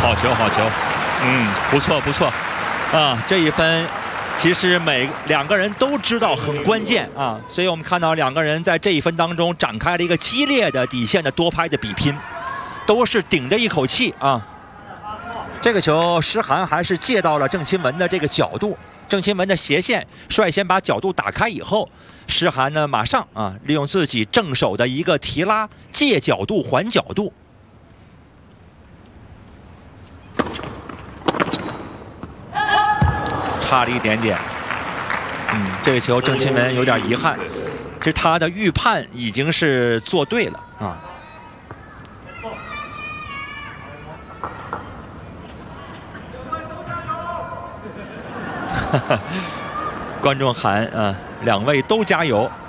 好球，好球，不错不错，啊，这一分。 其实两个人都知道很关键啊，所以我们看到两个人在这一分当中展开了一个激烈的底线的多拍的比拼，都是顶着一口气啊。这个球施涵还是借到了郑钦文的这个角度，郑钦文的斜线率先把角度打开以后，施涵呢马上啊利用自己正手的一个提拉借角度还角度。 差了一点点，这个球郑钦文有点遗憾，其实他的预判已经是做对了啊。观众喊啊，两位都加油。